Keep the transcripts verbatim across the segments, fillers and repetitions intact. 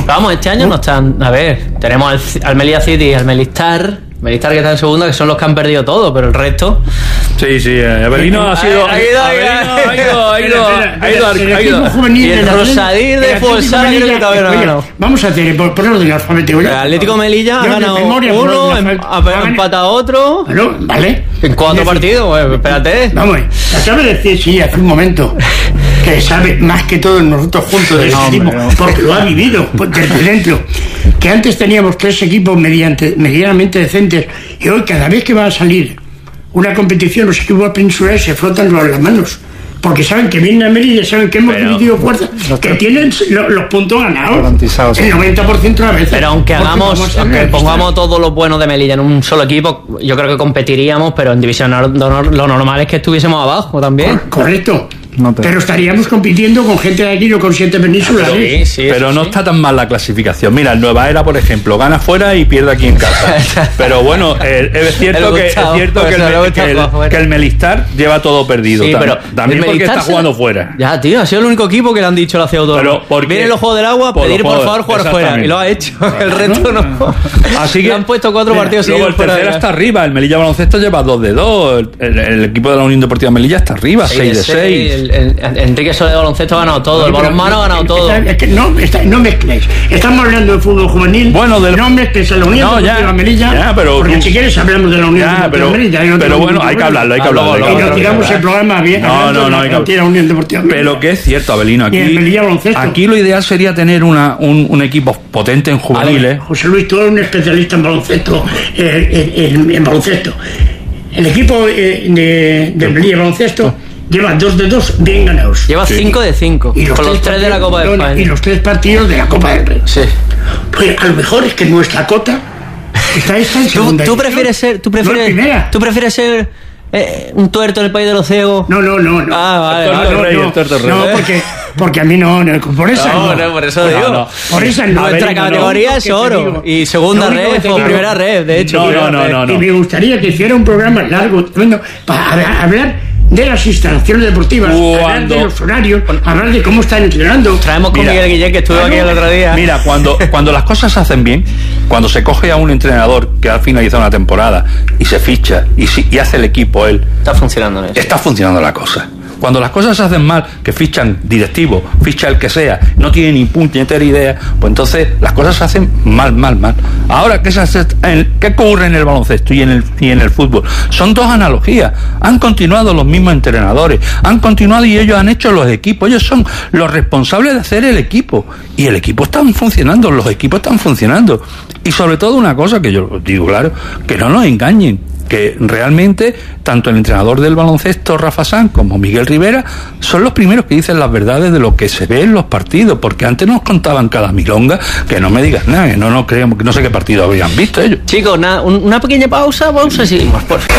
Vamos, este año no están. A ver, tenemos al, al Melilla City y al Melistar. Melistar que está en segunda, que son los que han perdido todo, pero el resto. Sí, sí, Abelino ha sido. Ha ido, ha ido, ha ido, ha ido. Y el Rosadir de Futsal, creo que todavía no ha ganado. Vamos a hacer, por orden alfabético. El Atlético Melilla ha ganado uno, ha empatado otro. Bueno, vale. En cuatro partidos, pues, espérate. Vamos, acaba de decir, sí, hace un momento, que sabe más que todos nosotros juntos de ese equipo, porque lo ha vivido desde dentro. Que antes teníamos tres equipos mediante, medianamente decentes, y hoy cada vez que va a salir una competición, los equipos peninsulares se frotan las manos, porque saben que vienen a Melilla, saben que hemos dividido fuerza, que tienen los, los puntos ganados el noventa por ciento de la vez. Pero aunque hagamos, aunque pongamos todos los buenos de Melilla en un solo equipo, yo creo que competiríamos, pero en división de honor, lo normal es que estuviésemos abajo también. Correcto. No te... Pero estaríamos compitiendo con gente de aquí, no con siete penínsulas. Pero, ¿eh? sí, sí, pero no sí. está tan mal la clasificación. Mira, el Nueva Era, por ejemplo, gana fuera y pierde aquí en casa. Pero bueno, eh, es cierto, que, Gustavo, es cierto que, el, que, el, que el Melistar lleva todo perdido. Sí, también pero también porque está jugando se... fuera. Ya, tío, ha sido el único equipo que le han dicho, lo ha sido todo. Pero viene los Juegos del Agua, por pedir por favor jugar fuera. Y lo ha hecho. El resto no. Así que le han puesto cuatro mira, partidos seguidos. Luego el tercero está arriba. El Melilla Baloncesto lleva dos de dos. El, el, el equipo de la Unión Deportiva Melilla está arriba, seis de seis. Enrique Soler de baloncesto ha ganado todo, el balonmano ha ganado todo. Es que no, está, no mezcléis. Estamos hablando de fútbol juvenil. Bueno, del... no mezcles a la Unión no, Deportiva Melilla. Ya, pero porque tú... si quieres hablamos de la Unión ya, Deportiva pero, Melilla. No pero bueno, hay que hablarlo, hay que hablarlo. Y nos tiramos el programa bien. No, no, no. Hay que... Unión Deportiva Melilla. Pero que es cierto, Abelino, aquí, aquí lo ideal sería tener una, un, un equipo potente en juveniles. José Luis, tú eres un especialista en baloncesto, eh, en, en, en baloncesto. El equipo eh, de, de Melilla Baloncesto lleva dos de dos bien ganados. Lleva sí. cinco de cinco. Y los, con los tres de la Copa de España. Y los tres partidos de la Copa del Rey. Sí. Pues a lo mejor es que nuestra cota está esta en segunda. ¿Tú, tú prefieres ser, tú prefieres, no tú prefieres ser eh, un tuerto en el país de los ciegos? No, no, no, no. Ah, vale. El vale, no, rey, no, el tuerto rey. no, porque porque a mí no, no por esa no. No, no por eso digo. No, no. Por esa no. Nuestra categoría no, es oro y segunda red o primera red, de hecho. No, no, no, no, no. Y me gustaría que hiciera un programa largo, bueno, para hablar de las instalaciones deportivas, Cuando... hablar de los horarios, hablar de cómo están entrenando. Traemos con mira, Miguel Guillén, que estuvo ah, aquí no, el otro día. Mira, cuando, cuando las cosas se hacen bien, cuando se coge a un entrenador que ha finalizado una temporada y se ficha y, si, y hace el equipo él, está funcionando eso. Está funcionando la cosa. Cuando las cosas se hacen mal, que fichan directivo, ficha el que sea, no tiene ni puñetera idea, pues entonces las cosas se hacen mal, mal, mal. Ahora, ¿qué, se hace en, ¿qué ocurre en el baloncesto y en el, y en el fútbol? Son dos analogías. Han continuado los mismos entrenadores, han continuado y ellos han hecho los equipos. Ellos son los responsables de hacer el equipo. Y el equipo está funcionando, los equipos están funcionando. Y sobre todo una cosa que yo digo, claro, que no nos engañen. Que realmente tanto el entrenador del baloncesto Rafa Sanz como Miguel Rivera son los primeros que dicen las verdades de lo que se ve en los partidos, porque antes nos contaban cada milonga, que no me digas nada, que no nos creemos, que no sé qué partido habrían visto ellos. Chicos, una, una pequeña pausa, pausa y seguimos, por favor.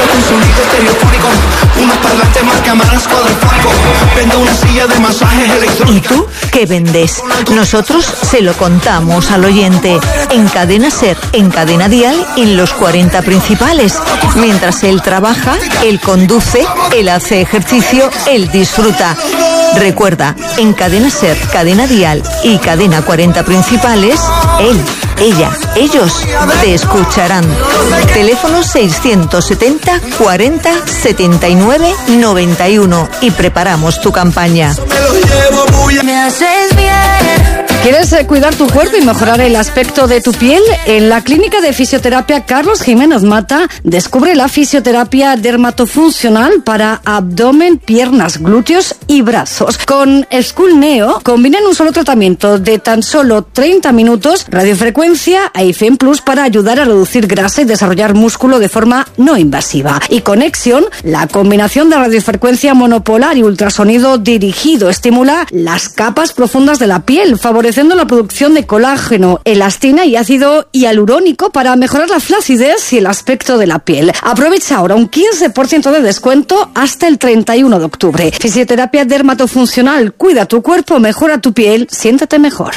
¿Y tú qué vendes? Nosotros se lo contamos al oyente en Cadena Ser, en Cadena Dial, en los cuarenta principales. Mientras él trabaja, él conduce, él hace ejercicio, él disfruta. Recuerda, en Cadena Ser, Cadena Dial y Cadena cuarenta principales, él, ella, ellos te escucharán. Teléfono seiscientos setenta cuarenta setenta y nueve noventa y uno y preparamos tu campaña. Me haces bien. ¿Quieres cuidar tu cuerpo y mejorar el aspecto de tu piel? En la Clínica de Fisioterapia Carlos Jiménez Mata descubre la fisioterapia dermatofuncional para abdomen, piernas, glúteos y brazos. Con School Neo combinan un solo tratamiento de tan solo treinta minutos, radiofrecuencia e I F E M Plus para ayudar a reducir grasa y desarrollar músculo de forma no invasiva. Y Conexión, la combinación de radiofrecuencia monopolar y ultrasonido dirigido, estimula las capas profundas de la piel, favoreciendo la producción de colágeno, elastina y ácido hialurónico para mejorar la flacidez y el aspecto de la piel. Aprovecha ahora un quince por ciento de descuento hasta el treinta y uno de octubre. Fisioterapia dermatofuncional. Cuida tu cuerpo, mejora tu piel, siéntete mejor.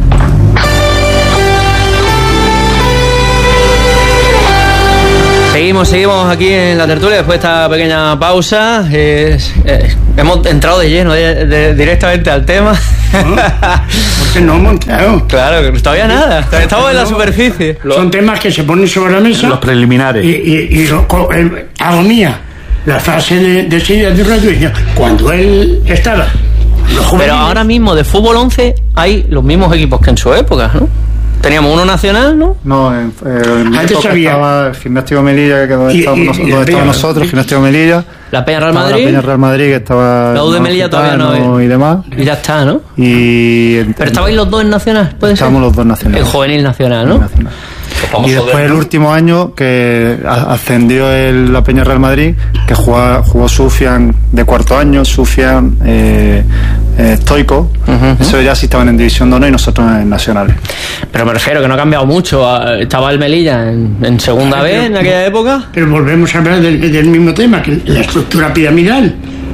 Seguimos seguimos, seguimos aquí en la tertulia después de esta pequeña pausa. Es, eh, hemos entrado de lleno, de, de, directamente al tema. ¿No? Porque no hemos entrado. Claro, todavía nada, estamos en la superficie. Son temas que se ponen sobre la mesa. Los preliminares. Y, y, y lo, el, hago mía la frase de, de Silvia de Radio, cuando él estaba. Pero ahora mismo de fútbol once hay los mismos equipos que en su época, ¿no? Teníamos uno nacional, ¿no? No, en, eh, en Antes época había... estaba el Gimnástico Melilla, que donde y, estábamos, y, nos, y donde estábamos nosotros, y, Gimnástico Melilla. La Peña Real Madrid. La Peña Real Madrid, que estaba... La U de Melilla todavía no. Y demás. Y ya está, ¿no? Y... En, Pero estabais los dos en nacional, ¿puede ser? Estábamos los dos nacionales. En juvenil nacional, ¿no? Nacional. Y después el último año que ascendió el, la Peña Real Madrid, que jugó, jugó Sufian de cuarto año, Sufian, eh, eh, Stoico, uh-huh. Eso ya sí estaban en División de Honor y nosotros en nacionales. Pero me refiero que no ha cambiado mucho. Estaba el Melilla en, en segunda vez en aquella época. Pero volvemos a hablar del, del mismo tema, que la estructura piramidal.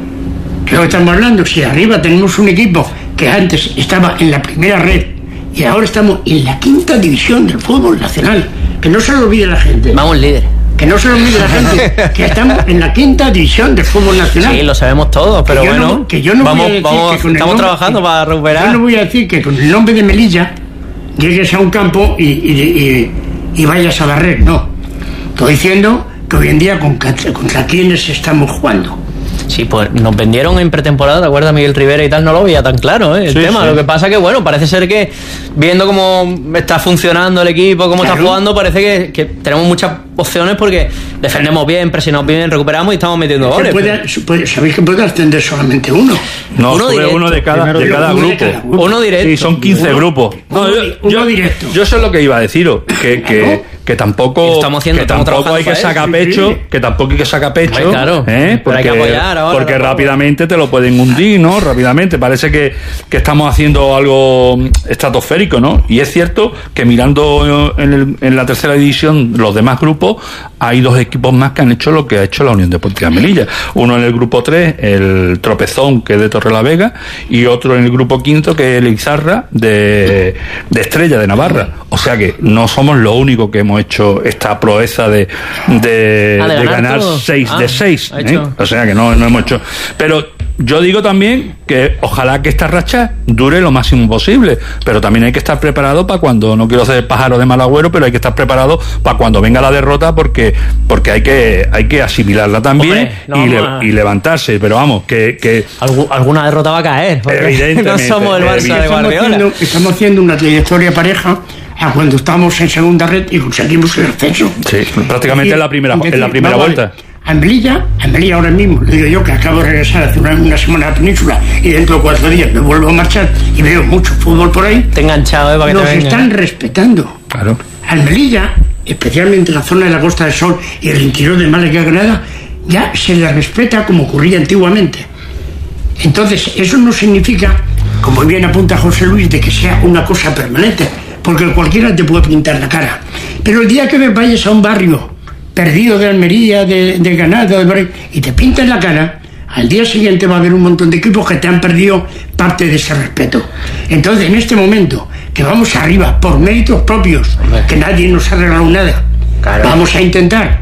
Que lo estamos hablando, si arriba tenemos un equipo que antes estaba en la primera red y ahora estamos en la quinta división del fútbol nacional. Que no se lo olvide la gente. Vamos líderes. Que no se lo olvide la gente. Que estamos en la quinta división del fútbol nacional. Sí, lo sabemos todos, pero que bueno. No, que yo no vamos, voy a decir vamos, que con estamos el nombre, trabajando para recuperar. Yo no voy a decir que con el nombre de Melilla llegues a un campo y, y, y, y vayas a barrer. No. Estoy diciendo que hoy en día contra, contra quiénes estamos jugando. Sí, pues nos vendieron en pretemporada, ¿te acuerdas? Miguel Rivera y tal, no lo veía tan claro, ¿eh? El sí, tema. Sí. Lo que pasa que, bueno, parece ser que viendo cómo está funcionando el equipo, cómo claro. está jugando, parece que, que tenemos muchas opciones porque defendemos bien, presionamos bien, recuperamos y estamos metiendo goles. Puede, puede, ¿Sabéis que puede ascender solamente uno? No, uno, uno de cada, de cada, uno grupo. de cada grupo. Uno directo. Sí, son quince uno, grupos. Uno, no, yo, uno yo, directo. Yo sé lo que iba a deciros, que, que, que tampoco, estamos haciendo, que tampoco hay que sacar pecho, sí. que tampoco hay que sacar pecho, Ay, claro. ¿eh? porque, hay que apoyar ahora, porque tampoco. rápidamente te lo pueden hundir, ¿no? Rápidamente, parece que, que estamos haciendo algo estratosférico, ¿no? Y es cierto que mirando en, el, en la tercera división los demás grupos, hay dos equipos más que han hecho lo que ha hecho la Unión Deportiva Melilla. Uno en el grupo tres, el Tropezón, que es de Torrelavega, y otro en el grupo quinto, que es el Izarra, de, de Estrella, de Navarra. O sea que no somos los únicos que hemos hecho esta proeza de, de, ah, de, de ganar, ganar seis ah, de seis. ¿eh? O sea que no, no hemos hecho. Pero yo digo también que ojalá que esta racha dure lo máximo posible, pero también hay que estar preparado para cuando, no quiero ser pájaro de mal agüero, pero hay que estar preparado para cuando venga la derrota, porque porque hay que hay que asimilarla también. Hombre, no y, le, a... y levantarse, pero vamos, que... que Algu, alguna derrota va a caer, porque no somos el Barça de Guardiola. Haciendo, estamos haciendo una trayectoria pareja a cuando estamos en segunda red y conseguimos el ascenso. Sí, prácticamente en la primera, en la primera vuelta. A Melilla, a Melilla ahora mismo, le digo yo que acabo de regresar hace una, una semana a la península y dentro de cuatro días me vuelvo a marchar y veo mucho fútbol por ahí. Te he enganchado, ¿eh? Para que Nos te venga, están ¿eh? respetando. Claro. Al Melilla, especialmente en la zona de la Costa del Sol y el interior de Málaga y Granada, ya se le respeta como ocurría antiguamente. Entonces, eso no significa, como bien apunta José Luis, de que sea una cosa permanente, porque cualquiera te puede pintar la cara. Pero el día que me vayas a un barrio perdido de Almería, de, de Granada, de, y te pintan la cara, al día siguiente va a haber un montón de equipos que te han perdido parte de ese respeto. Entonces, en este momento, que vamos arriba por méritos propios, que nadie nos ha regalado nada, claro. Vamos a intentar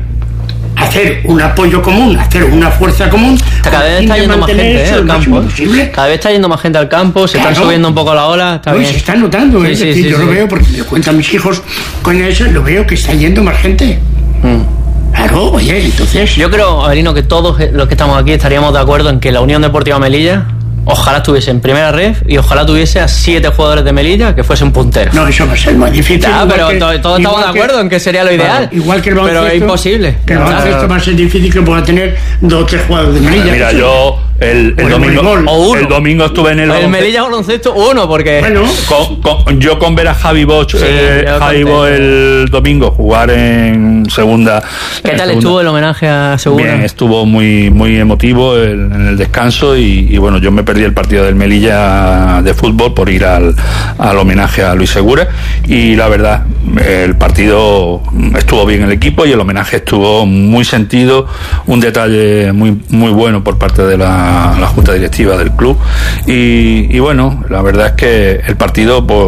hacer un apoyo común, hacer una fuerza común. Cada vez está yendo más gente ¿eh? al campo. Cada vez está yendo más gente al campo, se claro. están subiendo un poco la ola. Está no, bien. Se está notando, sí, ¿eh? Sí, sí, yo sí, lo sí. veo porque me cuentan mis hijos con eso, lo veo que está yendo más gente. Mm. Claro, oye, entonces... Yo creo, Avelino, que todos los que estamos aquí estaríamos de acuerdo en que la Unión Deportiva Melilla ojalá estuviese en primera red y ojalá tuviese a siete jugadores de Melilla que fuesen punteros. No, eso va a ser más difícil. Ya, pero que, to, todos estamos de acuerdo que, en que sería lo ideal. Claro, igual que el baloncesto. Pero es imposible. Que el baloncesto va a ser difícil que pueda tener dos o tres jugadores de Melilla. Mira, yo el, el, domingo, o el domingo estuve en el El Melilla baloncesto uno, porque... Bueno. Con, con, yo con ver a Javi Bosch, sí, eh, Javi Bosch el domingo jugar en segunda... ¿Qué tal segunda. estuvo el homenaje a Segura? Bien, estuvo muy muy emotivo el, en el descanso y, y bueno, yo me perdí el partido del Melilla de fútbol por ir al, al homenaje a Luis Segura y la verdad el partido estuvo bien el equipo y el homenaje estuvo muy sentido, un detalle muy muy bueno por parte de la, la junta directiva del club y, y bueno, la verdad es que el partido pues,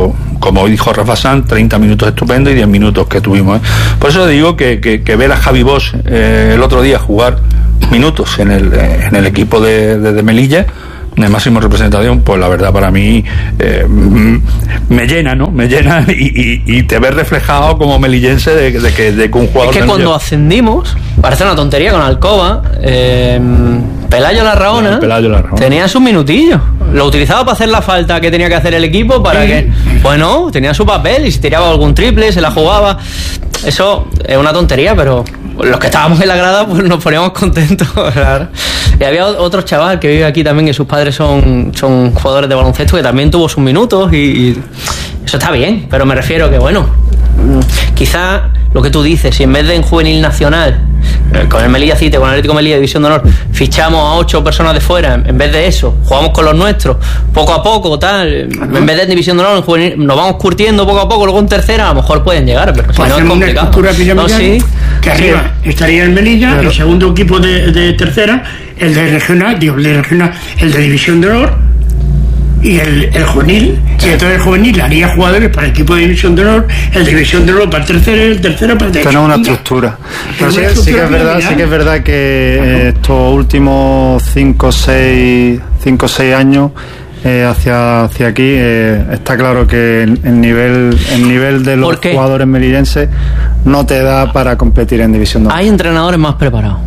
como dijo Rafa Sanz, treinta minutos estupendos y diez minutos que tuvimos. ¿eh? Por eso digo que, que, que ver a Javi Bosch eh, el otro día jugar minutos en el, en el equipo de, de, de Melilla, de máxima representación, pues la verdad para mí eh, me llena, ¿no? Me llena y, y, y te ves reflejado como melillense de, de, que, de que un jugador... Es que cuando lleva... ascendimos, parece una tontería con Alcoba, eh, Pelayo Larraona, Pelayo Larraona tenía sus minutillos. Lo utilizaba para hacer la falta que tenía que hacer el equipo para ¿Sí? que... Bueno, tenía su papel y si tiraba algún triple, se la jugaba. Eso es una tontería, pero los que estábamos en la grada pues nos poníamos contentos. Claro. Y había otro chaval que vive aquí también, que sus padres son, son jugadores de baloncesto, que también tuvo sus minutos y, y eso está bien, pero me refiero que bueno, quizá lo que tú dices, si en vez de en juvenil nacional, con el Melilla Cite, con el Atlético Melilla División de Honor, fichamos a ocho personas de fuera, en vez de eso, jugamos con los nuestros, poco a poco, tal, en vez de en División de Honor, en juvenil, nos vamos curtiendo poco a poco, luego en tercera a lo mejor pueden llegar, pero si pues no es complicado. No, sí. Que arriba sí. estaría el Melilla, claro. El segundo equipo de, de tercera, el de regional, digo, el de regional, el de División de Honor, y el, el juvenil, y entonces el juvenil haría jugadores para el equipo de División de Honor, el de División de Honor para el tercero, el tercero para el tercero. Tenemos una estructura. Pero sí, sí que es verdad, sí que es verdad que eh, estos últimos cinco o seis años eh, hacia, hacia aquí eh, está claro que el, el nivel el nivel de los jugadores melillenses no te da para competir en División de Honor. Hay entrenadores más preparados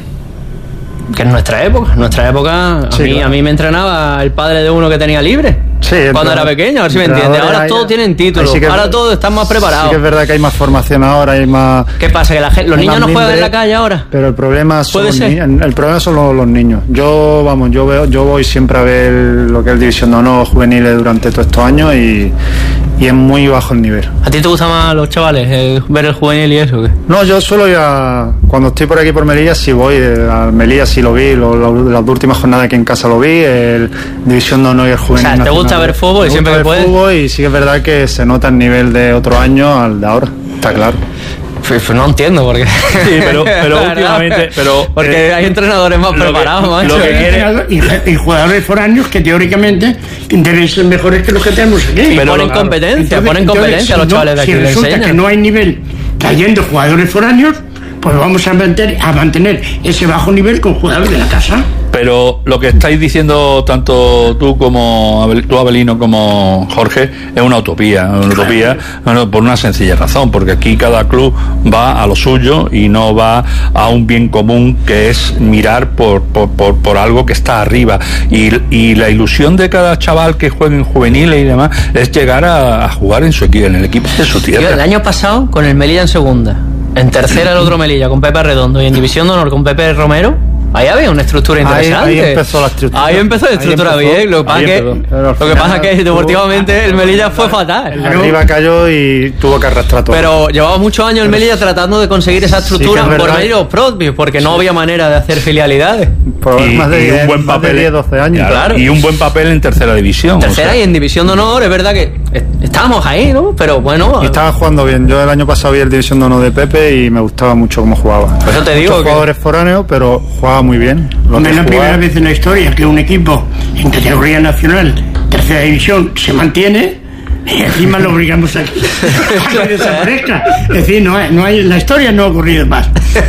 que en nuestra época. En nuestra época a, sí, mí, claro. a mí me entrenaba el padre de uno que tenía libre. Sí, cuando era pequeño, a ver si me entiendes. Ahora todos tienen títulos, sí ahora todos están más preparados. Sí que es verdad que hay más formación ahora, hay más... ¿Qué pasa? ¿Que la gente, los niños no juegan en la calle ahora? Pero el problema son, los, ni- el problema son los, los niños. Yo, vamos, yo veo, yo voy siempre a ver lo que es División de Honor juveniles durante todos estos años y, y es muy bajo el nivel. ¿A ti te gustan más los chavales, eh, ver el juvenil y eso? ¿o qué? No, yo suelo ir a... Cuando estoy por aquí por Melilla, sí voy. Al Melilla sí lo vi, lo, lo, las últimas jornadas aquí en casa lo vi, el División de Honor y el juvenil. O sea, ¿te gusta ver fútbol y siempre que puedes? Fútbol y sí que es verdad que se nota el nivel de otro año al de ahora, está claro. Pues, pues no entiendo porque sí, pero, pero últimamente pero, porque eh, hay entrenadores más preparados que, macho, lo que quiere, y, y jugadores foráneos que teóricamente deben ser mejores que los que tenemos aquí. Sí, pero ponen claro. competencia entonces, ponen competencia entonces, a los chavales de aquí. Si resulta enseñan. Que no hay nivel trayendo jugadores foráneos, pues vamos a mantener, a mantener ese bajo nivel con jugadores de la casa. Pero lo que estáis diciendo tanto tú como tú Abelino como Jorge es una utopía, una utopía bueno, por una sencilla razón, porque aquí cada club va a lo suyo y no va a un bien común que es mirar por por, por, por algo que está arriba y, y la ilusión de cada chaval que juegue en juveniles y demás es llegar a, a jugar en su equipo, en el equipo de su tierra. Yo, el año pasado con el Melilla en segunda, en tercera el otro Melilla con Pepe Redondo y en División de Honor con Pepe Romero. Ahí había una estructura interesante. Ahí, ahí empezó la estructura. Ahí empezó la estructura empezó, bien. Lo que pasa que, lo que pasa es que deportivamente el Melilla fue fatal. El arriba cayó y tuvo que arrastrar todo. Pero llevaba muchos años el Melilla tratando de conseguir esa estructura sí por medio de los propios, porque sí. no había manera de hacer filialidades. Y, más de, y un buen papel, diez, doce años. Claro, y un buen papel en tercera división. Tercera o sea. Y en División de Honor, es verdad que estábamos ahí, ¿no? Pero bueno. Y estaba jugando bien. Yo el año pasado vi el División de Honor de Pepe y me gustaba mucho cómo jugaba. Por eso te digo Muchos que jugadores foráneos, pero jugaba muy bien. Es la primera vez en la historia que un equipo en categoría nacional, tercera división, se mantiene y encima lo obligamos a que desaparezca. Es decir, no hay, no hay, la historia no ha ocurrido más.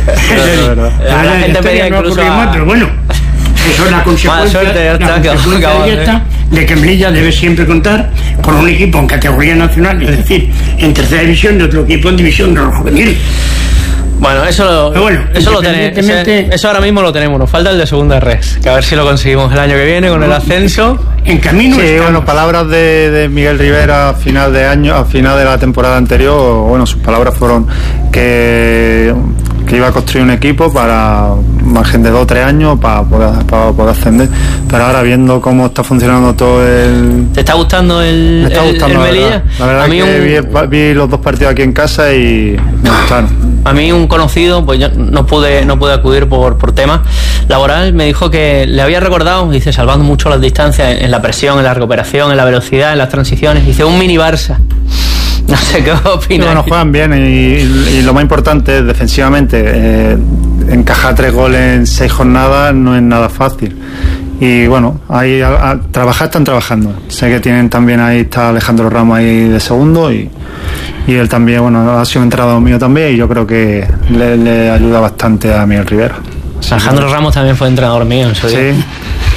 La, la, la, la gente pedía no incluso más, pero bueno, eso es la consecuencia, suerte, la está, consecuencia acabado, directa ¿eh? De que Melilla debe siempre contar con un equipo en categoría nacional, es decir, en tercera división y otro equipo en división de los juvenil. Bueno, eso, bueno, eso lo tenemos. Eso ahora mismo lo tenemos. Nos falta el de segunda res. Que a ver si lo conseguimos el año que viene con el ascenso. En camino. Sí, estamos. Bueno, palabras de, de Miguel Rivera a final de año, a final de la temporada anterior. Bueno, sus palabras fueron que, que iba a construir un equipo para margen de dos o tres años para poder, para poder ascender. Pero ahora viendo cómo está funcionando todo el. ¿Te está gustando el, me está gustando, el, el Melilla? La verdad, la verdad es que un... vi, vi los dos partidos aquí en casa y me gustaron. A mí un conocido, pues yo no pude no pude acudir por, por tema laboral, me dijo que le había recordado, dice, salvando mucho las distancias en, en la presión, en la recuperación, en la velocidad, en las transiciones, dice, un mini Barça. No sé qué opinas. Bueno, juegan bien y, y lo más importante es defensivamente, eh, encajar tres goles en seis jornadas no es nada fácil. y bueno, ahí a, a trabajar están trabajando. Sé que tienen también, ahí está Alejandro Ramos ahí de segundo, y, y él también, bueno, ha sido entrenador mío también, y yo creo que le, le ayuda bastante a Miguel Rivera. Alejandro Ramos también fue entrenador mío en su día. Sí.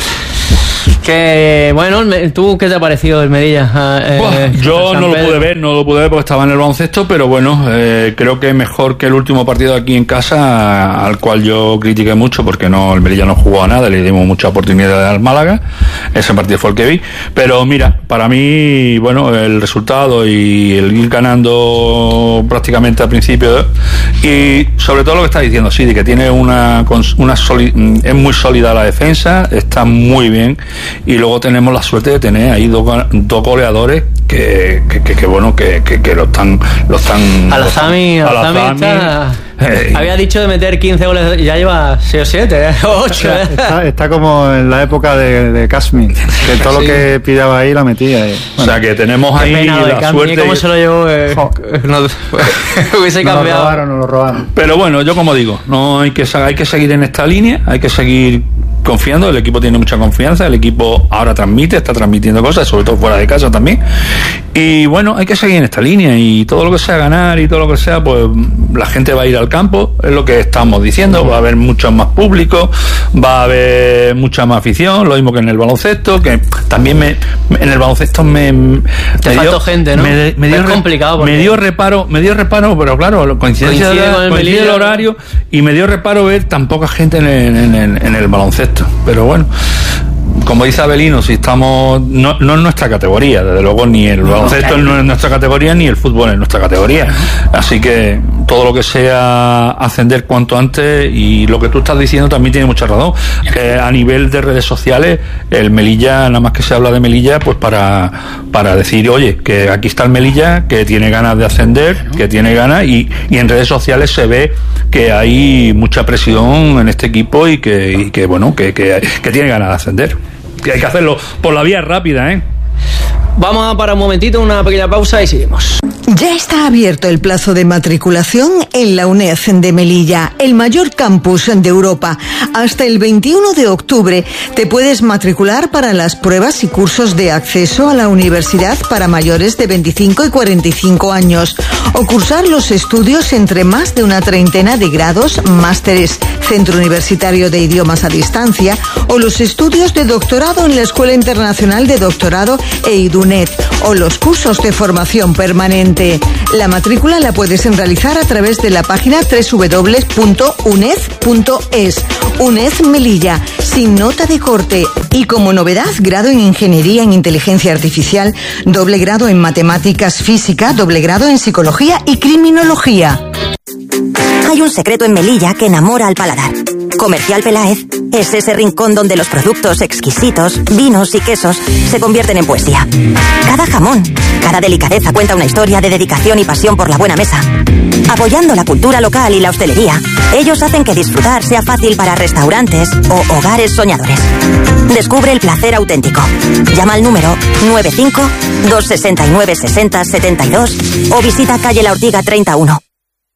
Que bueno, ¿tú qué te ha parecido el Melilla? Eh, Buah, yo no lo pude ver, no lo pude ver porque estaba en el baloncesto, pero bueno, eh, creo que mejor que el último partido aquí en casa, al cual yo critiqué mucho porque no, el Melilla no jugó a nada, le dimos mucha oportunidad al Málaga, ese partido fue el que vi, pero mira, para mí, bueno, el resultado y el ir ganando prácticamente al principio, y sobre todo lo que está diciendo, sí, de que tiene una, una soli- es muy sólida la defensa, está muy bien. Y luego tenemos la suerte de tener ahí dos, dos goleadores que, que, que, que bueno, que, que, que lo están, lo están. Alazami, Alazami está. Eh, Había dicho de meter quince goles, ya lleva seis o siete, ocho. Está, está como en la época de, de Kasmin, que todo sí. Lo que pillaba ahí la metía. Y, bueno. O sea que tenemos ahí la Kasmin, suerte. ¿Cómo se lo llevó? Eh, oh. no, hubiese no cambiado. Lo robaron, no lo robaron. Pero bueno, yo como digo, no hay que hay que seguir en esta línea, hay que seguir confiando, el equipo tiene mucha confianza, el equipo ahora transmite, está transmitiendo cosas, sobre todo fuera de casa también, y bueno, hay que seguir en esta línea, y todo lo que sea ganar y todo lo que sea, pues la gente va a ir al campo, es lo que estamos diciendo, va a haber mucho más público, va a haber mucha más afición, lo mismo que en el baloncesto, que también me, en el baloncesto me, me te dio, faltó gente, ¿no? Me, me dio, es complicado porque... me dio reparo, me dio reparo, pero claro, coincidencia coincide, de, con el, coincide el horario, y me dio reparo ver tan poca gente en el, en el, en el baloncesto. Pero bueno, como dice Abelino, si estamos no, no es nuestra categoría, desde luego ni el baloncesto no es nuestra categoría, ni el fútbol es nuestra categoría, así que todo lo que sea ascender cuanto antes, y lo que tú estás diciendo también tiene mucha razón, que a nivel de redes sociales el Melilla, nada más que se habla de Melilla, pues para, para decir, oye, que aquí está el Melilla, que tiene ganas de ascender, que tiene ganas, y, y en redes sociales se ve que hay mucha presión en este equipo, y que, y que bueno, que, que, que tiene ganas de ascender, que hay que hacerlo por la vía rápida, ¿eh? Vamos a parar un momentito, una pequeña pausa y seguimos. Ya está abierto el plazo de matriculación en la UNED de Melilla, el mayor campus de Europa. Hasta el veintiuno de octubre te puedes matricular para las pruebas y cursos de acceso a la universidad para mayores de veinticinco y cuarenta y cinco años, o cursar los estudios entre más de una treintena de grados, másteres, Centro Universitario de Idiomas a Distancia, o los estudios de doctorado en la Escuela Internacional de Doctorado e IDUNED, o los cursos de formación permanente. La matrícula la puedes realizar a través de la página doble u doble u doble u punto uned punto es. UNED Melilla, sin nota de corte. Y como novedad, grado en Ingeniería en Inteligencia Artificial, doble grado en Matemáticas Física, doble grado en Psicología y Criminología. Hay un secreto en Melilla que enamora al paladar. Comercial Peláez es ese rincón donde los productos exquisitos, vinos y quesos se convierten en poesía. Cada jamón, cada delicadeza cuenta una historia de dedicación y pasión por la buena mesa. Apoyando la cultura local y la hostelería, ellos hacen que disfrutar sea fácil para restaurantes o hogares soñadores. Descubre el placer auténtico. Llama al número nueve cinco, dos seis nueve, seis cero siete dos o visita calle La Ortiga treinta y uno.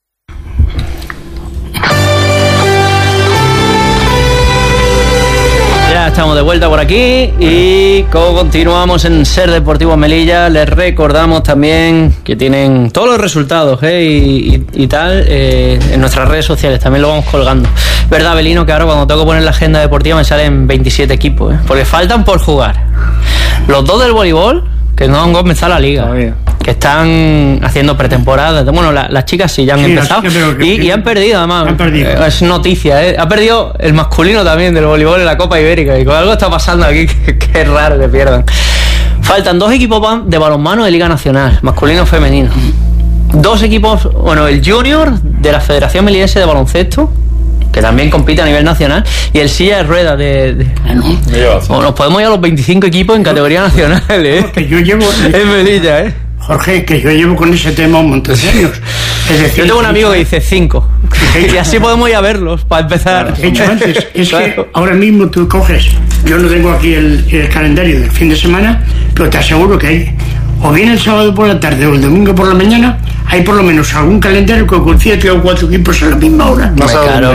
Ya estamos de vuelta por aquí y continuamos en Ser Deportivo Melilla. Les recordamos también que tienen todos los resultados ¿eh? y, y, y tal eh, en nuestras redes sociales, también lo vamos colgando. Verdad, Belino, que ahora cuando tengo que poner la agenda deportiva me salen veintisiete equipos, ¿eh? Porque faltan por jugar los dos del voleibol, que no han comenzado la liga, oh, que están haciendo pretemporada. Bueno, la, las chicas sí ya han sí, empezado chicas, que, y, que, y han perdido además. Han perdido. Eh, es noticia, ¿eh? Ha perdido el masculino también del voleibol en la Copa Ibérica, y con algo está pasando aquí que, que es raro que pierdan. Faltan dos equipos de balonmano de Liga Nacional, masculino y femenino. Dos equipos, bueno, el junior de la Federación Melillense de Baloncesto, que también compite a nivel nacional, y el silla de ruedas de, de... Bueno, nos podemos ir a los veinticinco equipos en categoría nacional, ¿eh? Que yo llevo en Melilla, ¿eh? Jorge, que yo llevo con ese tema un montón de años. Es decir, yo tengo un amigo que dice cinco y así podemos ir a verlos para empezar. He dicho antes, es claro. Que ahora mismo tú coges, yo no tengo aquí el, el calendario del fin de semana, pero te aseguro que hay, o bien el sábado por la tarde o el domingo por la mañana, hay por lo menos algún calendario que coincide tres o cuatro equipos a la misma hora. No, claro.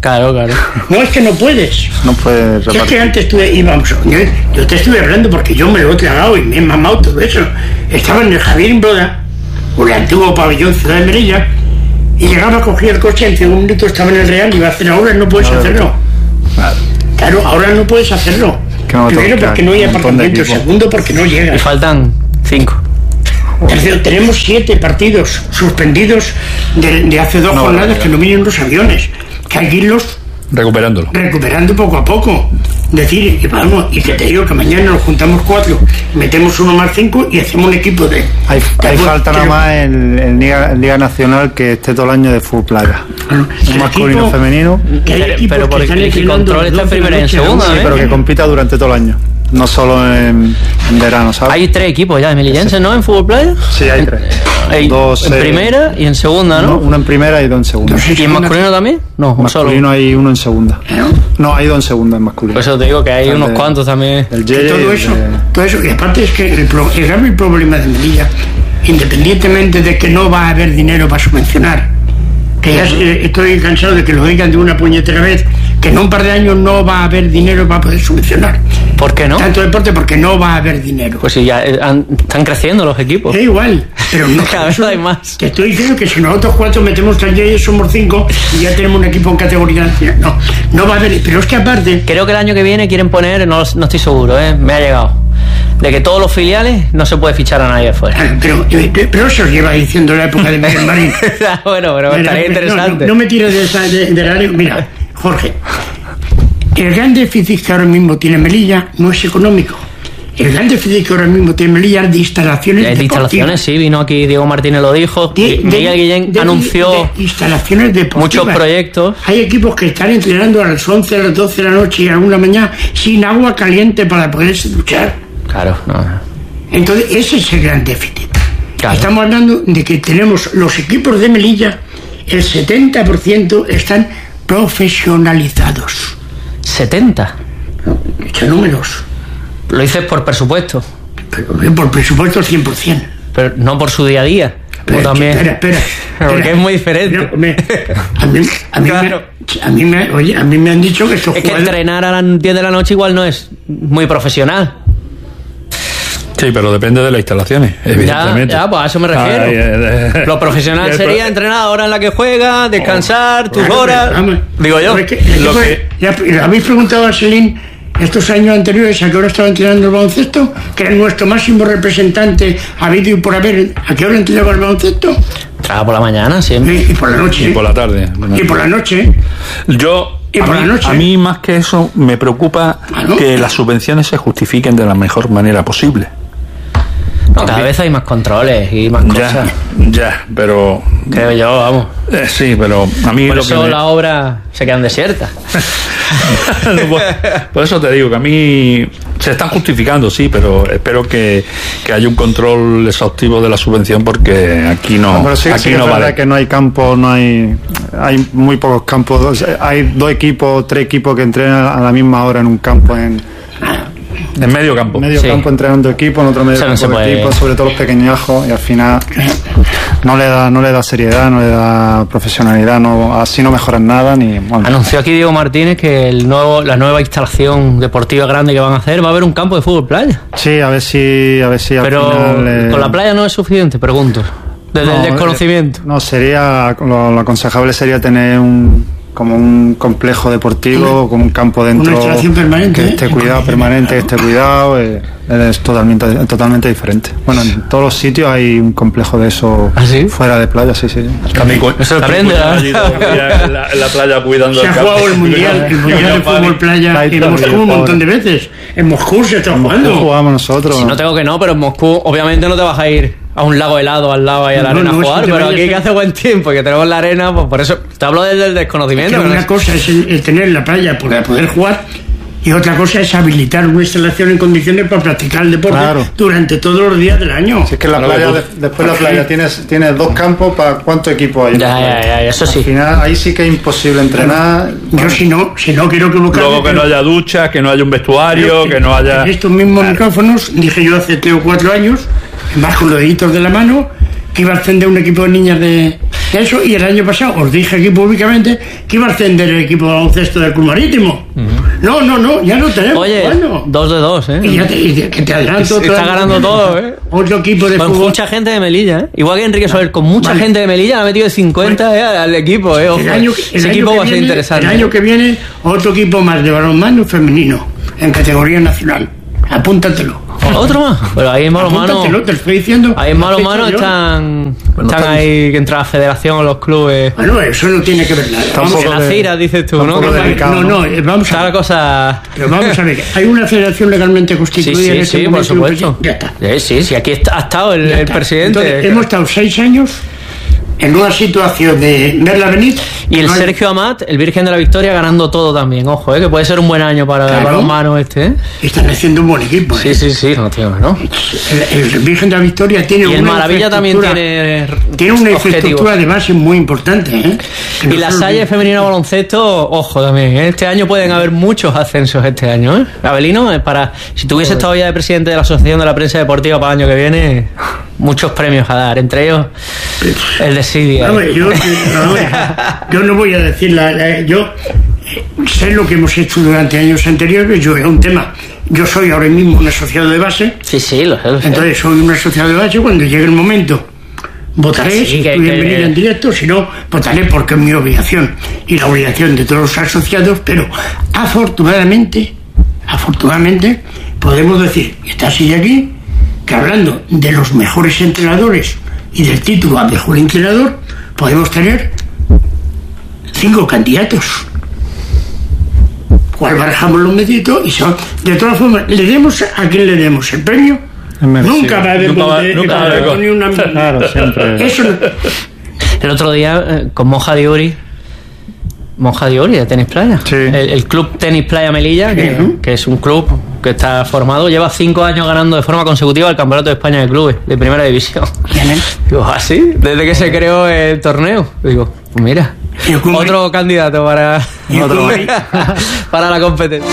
Claro, claro. No, es que no puedes. No puedes Si es repartir. que antes tú íbamos, yo, yo te estuve hablando porque yo me lo he tragado y me he mamado todo eso. Estaba en el Javier Imbroda, o el antiguo pabellón Ciudad de Melilla, y llegaba, cogía el coche, en cinco minutos estaba en el Real, iba a hacer ahora, no puedes Claro. hacerlo. Claro. Claro, ahora no puedes hacerlo. Que no Primero toca, porque no hay un montón de aparcamiento, equipos. segundo porque no Y llegas. faltan cinco. Tercero, tenemos siete partidos suspendidos de, de hace dos No, jornadas no, que no vienen los aviones, que hay que irlos Recuperándolo. recuperando poco a poco. Decir, y vamos, y que te digo que mañana nos juntamos cuatro, metemos uno más cinco y hacemos un equipo de... Hay, de- hay falta pero- nada más en, en Liga, en Liga Nacional que esté todo el año de fútbol playa. Bueno, Un el masculino, equipo- femenino, que hay Pero- equipos pero que por están el entrenando control está en doce de la primera y en noche a la segunda, una, ¿eh? pero que compita durante todo el año, no solo en, en verano, ¿sabes? Hay tres equipos ya de melillenses, ¿no? En fútbol playa. Sí, hay tres. Hay Dos, en eh, primera y en segunda, ¿no? No, uno en primera y dos en segunda. Dos en ¿Y en masculino también? No, un solo. Masculino hay uno en segunda. No, hay dos en segunda en masculino. Por eso te digo que hay El unos de- cuantos también. El Que Yeye y todo el eso, de- todo eso, y aparte es que el, pro- el grave problema de Melilla, independientemente de que no va a haber dinero para subvencionar, que ya eh, estoy cansado de que lo digan de una puñetera vez, que en un par de años no va a haber dinero para poder subvencionar ¿Por qué no? tanto deporte, porque no va a haber dinero. Pues sí, ya eh, han- están creciendo los equipos. Da igual, pero no. Cada vez hay más. Te estoy diciendo que si nosotros cuatro metemos tres y somos cinco y ya tenemos un equipo en categoría. No, no va a haber. Pero es que aparte, Creo que el año que viene quieren poner, no, no estoy seguro, ¿eh? Me ha llegado, de que todos los filiales no se puede fichar a nadie afuera. ah, pero, pero eso os lleva diciendo la época de Miguel Marín. Bueno, pero Mira, estaría no, interesante. No, no me tires de esa, de, del área. Mira, Jorge, el gran déficit que ahora mismo tiene Melilla no es económico. El gran déficit que ahora mismo tiene Melilla es de instalaciones Ya hay de deportivas. instalaciones, sí, vino aquí Diego Martínez, lo dijo. De- de- Miguel Guillén de- anunció de instalaciones deportivas. muchos proyectos. Hay equipos que están entrenando a las once, a las doce de la noche y a una mañana sin agua caliente para poderse duchar. Claro, no. Entonces, ese es el gran déficit. Claro. Estamos hablando de que tenemos los equipos de Melilla, el setenta por ciento están profesionalizados. setenta. Echa números. Lo dices por presupuesto, Pero por presupuesto el cien por ciento. pero no por su día a día. Pero, O también. Espera, espera. Porque espera. es muy diferente. Pero, hombre, a mí, a mí Claro. me, a mí me, oye, a mí me han dicho que estos Es que jugadores- entrenar a las diez de la noche igual no es muy profesional. Sí, pero depende de las instalaciones, evidentemente. Ya, ya, pues a eso me refiero. Ay, eh, eh, Lo profesional el sería pro- entrenar a la hora en la que juega, descansar, tus Claro, horas. pero, vamos, Digo yo. pero es que- Lo es que- ya, le habéis preguntado a Selín estos años anteriores a qué hora estaba entrenando el baloncesto, que era nuestro máximo representante habido y por haber, ¿a qué hora entrenaba el baloncesto? Entraba por la mañana siempre. Y, y por la noche. Y por la tarde. Y por la noche. Yo, Y a por mí, la noche. a mí más que eso, me preocupa Ah, ¿no? que las subvenciones se justifiquen de la mejor manera posible. No, cada vez hay más controles y más Ya, cosas. ya, pero... Creo yo, vamos. eh, sí, pero a mí Por lo eso que me- las obras se quedan desiertas. No, por, por eso te digo que a mí se están justificando, sí, pero espero que, que haya un control exhaustivo de la subvención porque aquí no, No, pero sí, aquí sí que no es verdad vale. que no hay campos, no hay hay muy pocos campos. O sea, hay dos equipos, tres equipos que entrenan a la misma hora en un campo, en En medio campo. medio Sí. campo entrenando equipo, en otro medio Eso no campo se puede. equipo, sobre todo los pequeñajos, y al final no le da no le da seriedad, no le da profesionalidad, no así no mejoran nada ni bueno, Anunció aquí Diego Martínez que el nuevo, la nueva instalación deportiva grande que van a hacer va a haber un campo de fútbol playa. sí, a ver si a ver si al Pero final, eh, con la playa no es suficiente, pregunto. Desde no, el desconocimiento. eh, no, sería lo, lo aconsejable sería tener un como un complejo deportivo con un campo dentro Una instalación permanente, que ¿eh? esté cuidado, permanente, que esté cuidado, eh, es totalmente totalmente diferente. Bueno, en todos los sitios hay un complejo de eso ¿Ah, sí? fuera de playa, sí, sí. Me sorprende, También ¿eh? allí todo el día en la, en la playa cuidando Se ha el campo. jugado el mundial, el mundial de fútbol playa Ahí en está, Moscú ahí un está. montón de veces. En Moscú se está No jugando. jugamos nosotros. Si no tengo que no, pero en Moscú obviamente no te vas a ir a un lago helado al lado y a la No, arena no, a eso jugar, te pero vayas aquí a- que hace buen tiempo y que tenemos la arena, pues por eso te hablo desde el desconocimiento. Que pero no una es- cosa es el, el tener la playa para poder jugar y otra cosa es habilitar una instalación en condiciones para practicar el deporte Claro. durante todos los días del año. Si es que la Claro, playa, tú- de- después la playa tienes, tienes dos campos para cuántos equipos hay. Ya, ya, ya, eso Al sí. final ahí sí que es imposible entrenar. Yo si no, si no quiero equivocarme. Luego que no pero- haya duchas, que no haya un vestuario, pero que no haya... en estos mismos micrófonos dije yo hace tres o cuatro años, más con los deditos de la mano, que iba a ascender un equipo de niñas de, Eso, y el año pasado os dije aquí públicamente que iba a ascender el equipo de baloncesto del Club Marítimo. Uh-huh. No, no, no, ya no tenemos. Oye, bueno, dos de dos, ¿eh? Y ya te, y que te adelanto. Está ganando todo, ¿eh? Otro equipo de con fútbol. mucha gente de Melilla, ¿eh? Igual que Enrique Soler, con mucha vale. gente de Melilla, le ha metido de cincuenta bueno, ¿eh? al equipo, ¿eh? Ojo, el año, el ese año equipo va a ser viene, interesante. El año que viene, otro equipo más de balonmano femenino, en categoría nacional. Apúntatelo. ¿Otro más? Pero ahí en balonmano. Te estoy diciendo. Ahí en balonmano están. Bueno, están ahí que entra la federación o los clubes. Bueno, eso no tiene que ver nada. Vamos en la cira, dices tú, ¿no? No, no, vamos a ver. cosa. Pero vamos a ver. Hay una federación legalmente constituida. Sí, sí, en este sí, por supuesto. Ya está. Sí, sí, sí, aquí ha estado el, el presidente. Entonces, hemos estado seis años en una situación de verla venir. Y el no Sergio hay... Amat, el Virgen de la Victoria, ganando todo también. Ojo, ¿eh? Que puede ser un buen año para claro. el balonmano este. ¿eh? Están haciendo un buen equipo. Sí, ¿eh? sí, sí, no, tío, ¿no? El, el Virgen de la Victoria tiene y una. Y el Maravilla también tiene. Tiene una infraestructura de base muy importante. ¿eh? Y la Salle femenina baloncesto, ojo también. ¿eh? Este año pueden haber muchos ascensos este año. ¿eh? Abelino, para si tuviese estado ya de presidente de la Asociación de la Prensa Deportiva para el año que viene, muchos premios a dar. Entre ellos, el de Sidia. No, yo, no, yo no voy a decir la, la, yo sé lo que hemos hecho durante años anteriores. Yo es un tema, yo soy ahora mismo un asociado de base. Sí, sí, lo sé, lo sé. Entonces soy un asociado de base. Cuando llegue el momento votaré, sí, si estoy en venir en directo, si no votaré porque es mi obligación y la obligación de todos los asociados. Pero afortunadamente afortunadamente podemos decir, y está así aquí, que hablando de los mejores entrenadores y del título a mejor entrenador, podemos tener cinco candidatos. ¿Cuál barajamos los meditos? Y son, de todas formas, le demos a quien le demos el premio. Nunca va a haber nunca va, de, nunca va, nunca ni una. Claro, siempre. Eso. El otro día, eh, con Monja de Uri, Monja de Uri de Tenis Playa, sí. el, el club Tenis Playa Melilla, que, uh-huh. que es un club que está formado, lleva cinco años ganando de forma consecutiva el Campeonato de España de Clubes de Primera División. Digo, ¿así? Desde que se creó el torneo. Digo, pues mira, otro candidato para, otro, para la competencia.